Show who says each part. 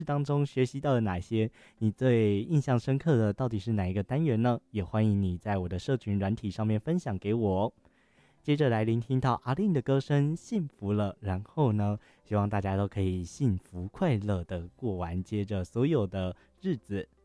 Speaker 1: 当中学习到了哪些你最印象深刻的到底是哪一个单元呢？也欢迎你在我的社群软体上面分享给我哦。接着来聆听到阿令的歌声幸福了，然后呢希望大家都可以幸福快乐的过完接着所有的日子。